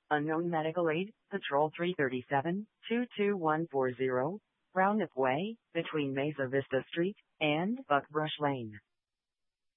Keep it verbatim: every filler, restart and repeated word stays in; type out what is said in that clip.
Unknown medical aid, Patrol three thirty-seven, two two one four zero, Roundup Way, between Mesa Vista Street and Buckbrush Lane.